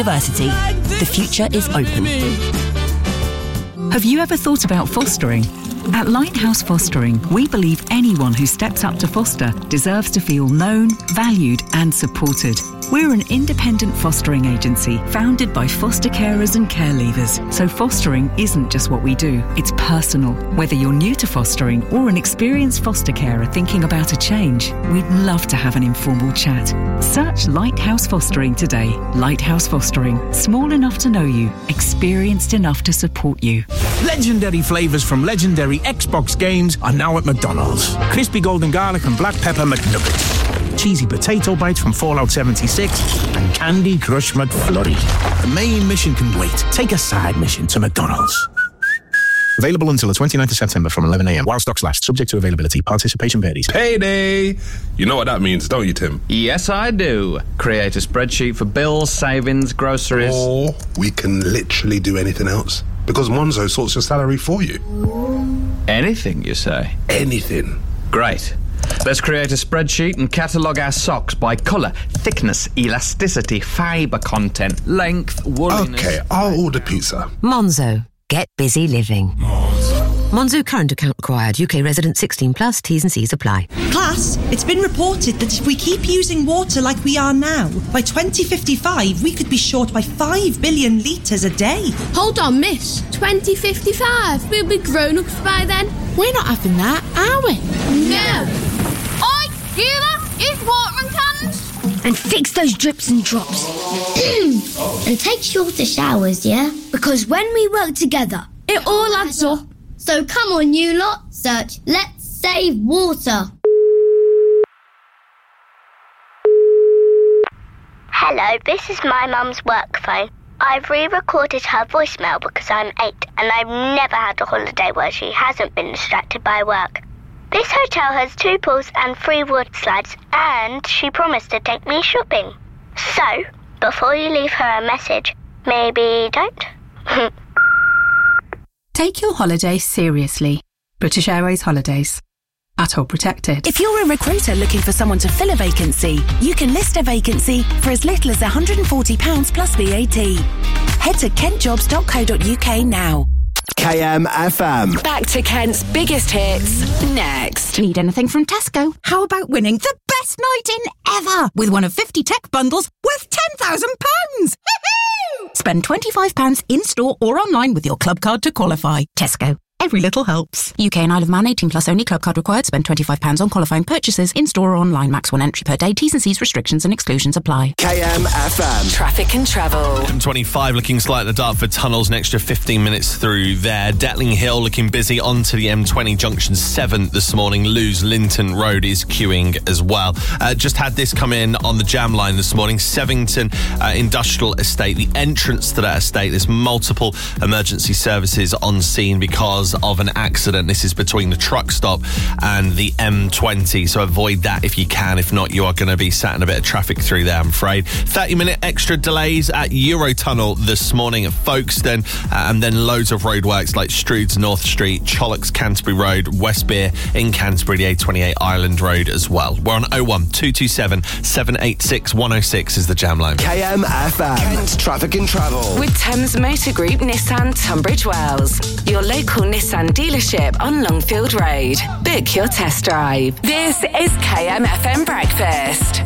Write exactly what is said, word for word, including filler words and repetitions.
University. The future is open. Have you ever thought about fostering? At Lighthouse Fostering, we believe anyone who steps up to foster deserves to feel known, valued and supported. We're an independent fostering agency founded by foster carers and care leavers. So fostering isn't just what we do, it's personal. Whether you're new to fostering or an experienced foster carer thinking about a change, we'd love to have an informal chat. Search Lighthouse Fostering today. Lighthouse Fostering. Small enough to know you, experienced enough to support you. Legendary flavours from legendary Xbox games are now at McDonald's. Crispy golden garlic and black pepper McNuggets. Cheesy potato bites from Fallout seventy-six and Candy Crush McFlurry. The main mission can wait. Take a side mission to McDonald's. Available until the twenty-ninth of September from eleven a.m. while stocks last. Subject to availability. Participation varies. Payday! You know what that means, don't you, Tim? Yes, I do. Create a spreadsheet for bills, savings, groceries. Or we can literally do anything else. Because Monzo sorts your salary for you. Anything, you say? Anything. Great. Let's create a spreadsheet and catalogue our socks by colour, thickness, elasticity, fibre content, length, wooliness... OK, I'll order pizza. Monzo. Get busy living. Monzo. Monzo current account required. U K resident sixteen plus. T's and C's apply. Class, it's been reported that if we keep using water like we are now, by twenty fifty-five we could be short by five billion litres a day. Hold on, miss. twenty fifty-five? We'll be grown-ups by then. We're not having that, are we? No. Oi, hear that? It's watering cans. And fix those drips and drops. And take shorter showers, yeah? Because when we work together, it all adds up. So come on, you lot, search Let's Save Water. Hello, this is my mum's work phone. I've re-recorded her voicemail because I'm eight and I've never had a holiday where she hasn't been distracted by work. This hotel has two pools and three wood slides and she promised to take me shopping. So, before you leave her a message, maybe don't? Take your holiday seriously. British Airways Holidays. Atoll protected. If you're a recruiter looking for someone to fill a vacancy, you can list a vacancy for as little as one hundred forty pounds plus V A T. Head to kent jobs dot co dot U K now. K M F M. Back to Kent's biggest hits next. Need anything from Tesco? How about winning the best night in ever with one of fifty tech bundles worth ten thousand pounds? Spend twenty-five pounds in-store or online with your club card to qualify. Tesco. Every little helps. U K and Isle of Man, eighteen plus only. Club card required. Spend twenty-five pounds on qualifying purchases in-store or online. Max one entry per day. T's and C's restrictions and exclusions apply. K M F M. Traffic and travel. M twenty-five looking slight at the Dartford tunnels. An extra fifteen minutes through there. Detling Hill looking busy onto the M twenty junction seven this morning. Lewes Linton Road is queuing as well. Uh, just had this come in on the jam line this morning. Sevington uh, Industrial Estate. The entrance to that estate. There's multiple emergency services on scene because of an accident. This is between the truck stop and the M twenty, so avoid that if you can. If not, you are going to be sat in a bit of traffic through there, I'm afraid. thirty minute extra delays at Eurotunnel this morning at Folkestone, uh, and then loads of roadworks like Stroud's North Street, Chollox Canterbury Road, Westbere in Canterbury, the A twenty-eight Ireland Road as well. We're on oh one two two seven, seven eight six, one oh six is the jam line. K M F M. Kent Traffic and Travel. With Thames Motor Group Nissan Tunbridge Wells, your local Nissan dealership on Longfield Road. Book your test drive. This is K M F M Breakfast.